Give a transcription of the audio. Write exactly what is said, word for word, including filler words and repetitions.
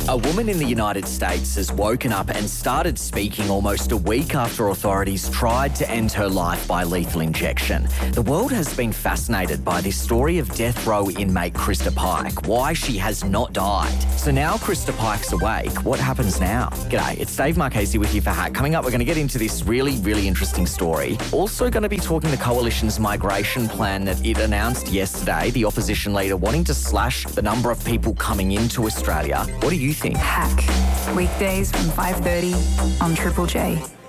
A woman in the United States has woken up and started speaking almost a week after authorities tried to end her life by lethal injection. The world has been fascinated by this story of death row inmate Krista Pike, why she has not died. So now Krista Pike's awake, what happens now? G'day, it's Dave Marchese with you for Hack. Coming up, we're going to get into this really, really interesting story. Also going to be talking the Coalition's migration plan that it announced yesterday, the opposition leader wanting to slash the number of people coming into Australia. What do you think? Hack. Weekdays from five thirty on Triple J.